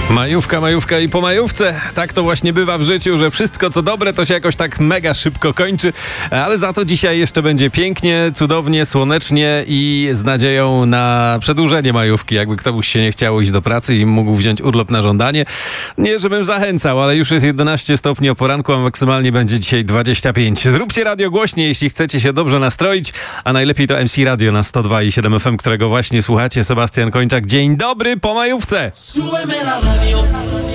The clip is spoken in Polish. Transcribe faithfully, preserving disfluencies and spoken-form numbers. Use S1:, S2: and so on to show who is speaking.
S1: Majówka, majówka i po majówce. Tak to właśnie bywa w życiu, że wszystko co dobre to się jakoś tak mega szybko kończy, ale za to dzisiaj jeszcze będzie pięknie, cudownie, słonecznie i z nadzieją na przedłużenie majówki, jakby ktoś się nie chciał iść do pracy i mógł wziąć urlop na żądanie. Nie żebym zachęcał, ale już jest jedenaście stopni o poranku, a maksymalnie będzie dzisiaj dwadzieścia pięć. Zróbcie radio głośniej, jeśli chcecie się dobrze nastroić, a najlepiej to M C Radio na sto dwa i siedem F M, którego właśnie słuchacie. Sebastian Kończak, dzień dobry po majówce!
S2: Súbeme la radio.